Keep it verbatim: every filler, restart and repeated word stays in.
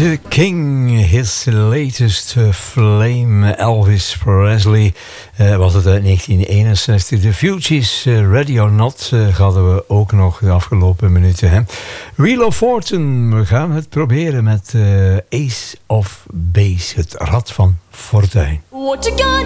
The King, his latest flame, Elvis Presley, uh, was het uit negentien eenenzestig. The Fugees, uh, Ready or Not, uh, hadden we ook nog de afgelopen minuten. Hè? Wheel of Fortune, we gaan het proberen met uh, Ace of Base, het Rad van Fortuin. What you gonna